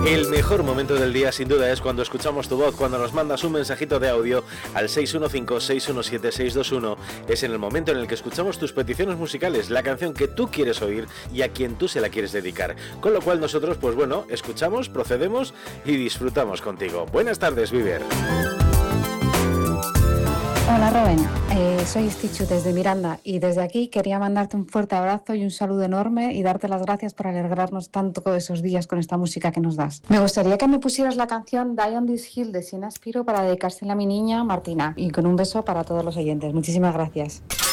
El mejor momento del día sin duda es cuando escuchamos tu voz, cuando nos mandas un mensajito de audio al 615-617-621. Es en el momento en el que escuchamos tus peticiones musicales, la canción que tú quieres oír y a quien tú se la quieres dedicar. Con lo cual nosotros, pues bueno, escuchamos, procedemos y disfrutamos contigo. Buenas tardes, Viver. Hola Rubén, soy Stichu desde Miranda y desde aquí quería mandarte un fuerte abrazo y un saludo enorme y darte las gracias por alegrarnos tanto esos días con esta música que nos das. Me gustaría que me pusieras la canción Die on This Hill de Sina Spiro para dedicársela a mi niña Martina y con un beso para todos los oyentes. Muchísimas gracias.